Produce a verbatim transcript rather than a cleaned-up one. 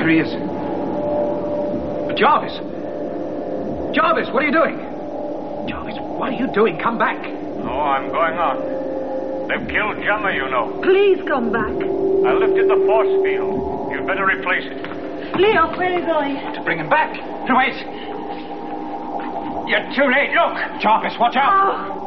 There he is. Jarvis! Jarvis, what are you doing? Jarvis, what are you doing? Come back. Oh, I'm going on. They've killed Jammer, you know. Please come back. I lifted the force field. You'd better replace it. Leo, where are you going? To bring him back. Wait. You're too late. Look. Jarvis, watch out. Oh.